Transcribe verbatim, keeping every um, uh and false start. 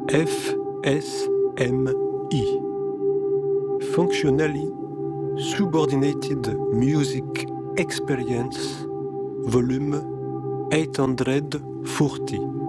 F S M I Functionally Subordinated Music Experience Volume eight hundred forty